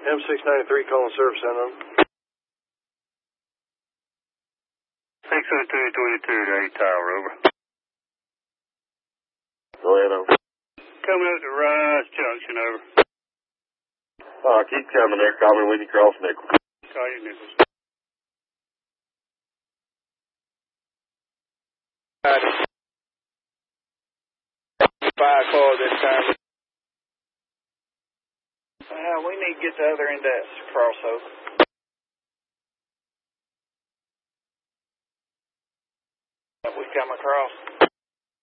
M693 calling service center. 60222 to 8 Tower, over. Go ahead, over. Coming up to Rice Junction, over. Keep coming there. Call me when you cross Nichols. Call you Nichols. 5 car this time. We need to get the other end of that crossover. We come across.